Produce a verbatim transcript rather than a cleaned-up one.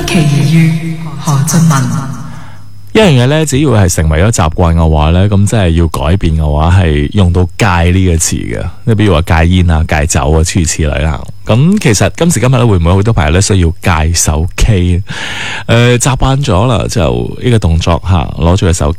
其餘何俊文。 一樣嘢咧，只要係成為咗習慣嘅話咧，咁真係要改變嘅話，係用到戒呢個詞嘅。你比如話戒煙啊、戒酒啊，諸如此類啦。咁其實今時今日咧，會唔會好多朋友咧需要戒手機？誒、呃，習慣咗啦，就呢個動作吓，攞住個手